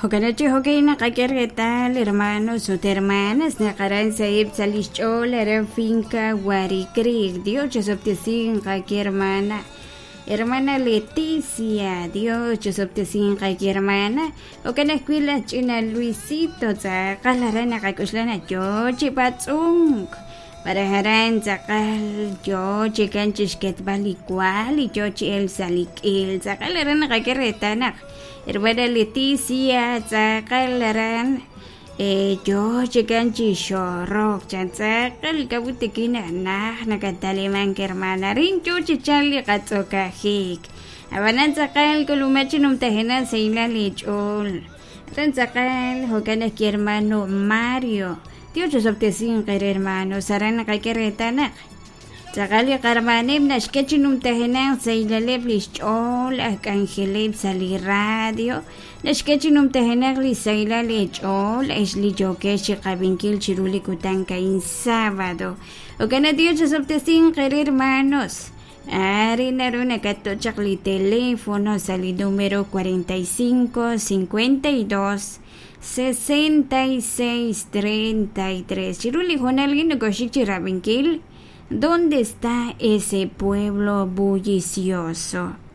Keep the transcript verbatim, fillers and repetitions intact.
Jokanachi hokeina kakere tal, hermanos o hermanas, nakaran sa ipsalichol, era finca Guaricri, Dios chesoptesin kaki hermana. Hermana Leticia, Dios chesoptesin kaki hermana. Okanakwila china Luisito, sa kalarana kakuslana yo chipatsung. Para haran sakal yo chikan chisket balikual y yo chi el salikil, sakalaran kakere tanak. Hermana Leticia, sakalaran, eh, yo chikan chishorok, chan sakal kabutikina nah nakataliman ke hermana rin yo chichali katsokahik. Abanan sakal kulumachinum tahenan sa ila lichol. Ran sakal hokana ki hermano Mario. Dios chesoptesin kay hermano saran nakakeretanak. Sakali karmanim na sketchinum tahenan sa ilalib lichol ak angelib sa li radio. Na sketchinum tahenan li sa ilalichol is li joke si kabinkil chiruli kutang kain Sabado. O kana Dios chesoptesin kay hermanos. Ari na rin nakatotsak li telefono sa li numero cuarenta y cinco, cincuenta y dos, sesenta y seis, treinta y tres. Chiruli honalgin negosyik chirabinkil. ¿Dónde está ese pueblo bullicioso?